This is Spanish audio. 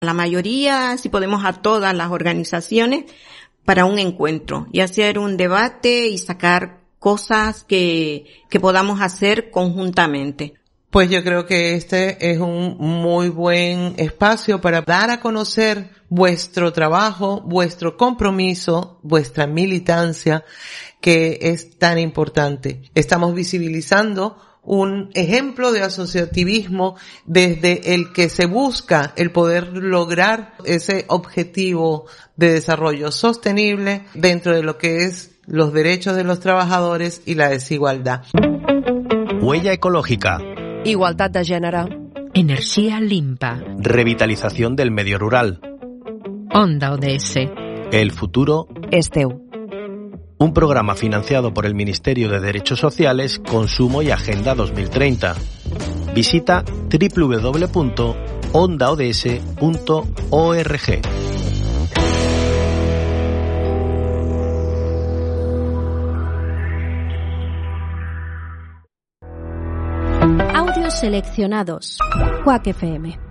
la mayoría, si podemos a todas las organizaciones, para un encuentro y hacer un debate y sacar cosas que podamos hacer conjuntamente. Pues yo creo que este es un muy buen espacio para dar a conocer vuestro trabajo, vuestro compromiso, vuestra militancia, que es tan importante. Estamos visibilizando un ejemplo de asociativismo desde el que se busca el poder lograr ese objetivo de desarrollo sostenible dentro de lo que es los derechos de los trabajadores y la desigualdad. Huella ecológica. Igualtat de gènere. Energía limpa. Revitalización del medio rural. Onda ODS. El futuro És teu. Un programa financiado por el Ministerio de Derechos Sociales, Consumo y Agenda 2030. Visita www.ondaods.org. Audios seleccionados. Quack FM.